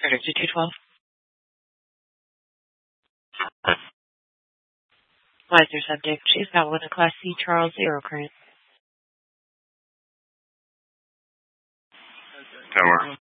Predictor 212. Wiser subject. She's got one, a Class C Charles Zero current. That works.